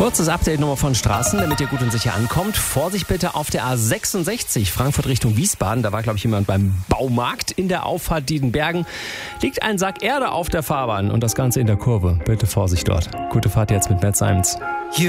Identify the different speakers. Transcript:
Speaker 1: Kurzes Update nochmal von Straßen, damit ihr gut und sicher ankommt. Vorsicht bitte auf der A66 Frankfurt Richtung Wiesbaden. Da war, glaube ich, jemand beim Baumarkt. In der Auffahrt Diedenbergen liegt ein Sack Erde auf der Fahrbahn und das Ganze in der Kurve. Bitte Vorsicht dort. Gute Fahrt jetzt mit Matt Simons.